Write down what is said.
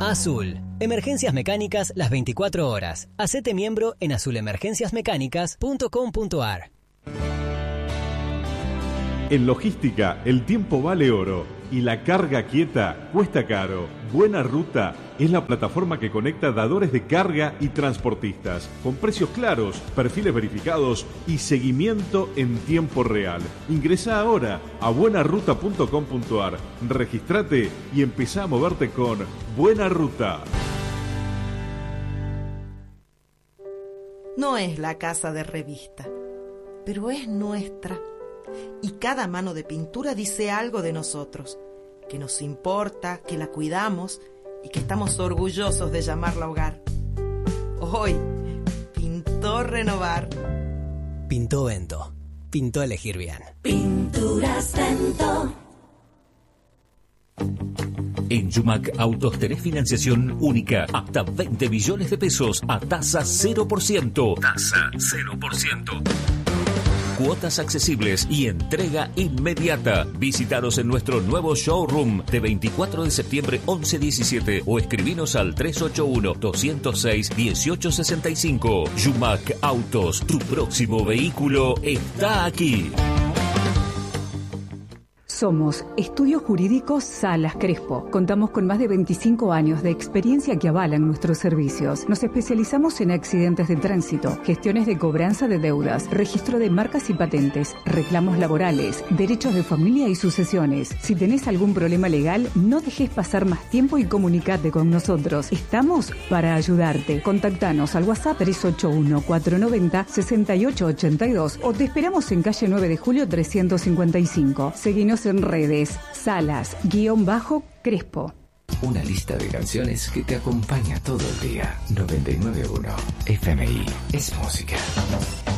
Azul. Emergencias mecánicas las 24 horas. Hacete miembro en azulemergenciasmecánicas.com.ar. En logística, el tiempo vale oro y la carga quieta cuesta caro. Buena Ruta es la plataforma que conecta dadores de carga y transportistas, con precios claros, perfiles verificados y seguimiento en tiempo real. Ingresá ahora a buenaruta.com.ar, registrate y empezá a moverte con Buena Ruta. No es la casa de revista, pero es nuestra. Y cada mano de pintura dice algo de nosotros, que nos importa, que la cuidamos y que estamos orgullosos de llamarla hogar. Hoy pintó renovar. Pintó Vento. Pintó elegir bien. Pinturas Vento. En Yumac Autos tenés financiación única hasta 20 millones de pesos a tasa 0%. Tasa 0%. Cuotas accesibles y entrega inmediata. Visítanos en nuestro nuevo showroom de 24 de septiembre 11-17 o escribinos al 381-206-1865. Yumac Autos, tu próximo vehículo está aquí. Somos Estudios Jurídicos Salas Crespo. Contamos con más de 25 años de experiencia que avalan nuestros servicios. Nos especializamos en accidentes de tránsito, gestiones de cobranza de deudas, registro de marcas y patentes, reclamos laborales, derechos de familia y sucesiones. Si tenés algún problema legal, no dejes pasar más tiempo y comunicate con nosotros. Estamos para ayudarte. Contactanos al WhatsApp 381-490-6882 o te esperamos en calle 9 de Julio 355. Seguinos en redes, Salas-Crespo. Una lista de canciones que te acompaña todo el día. 99.1 FMI es música.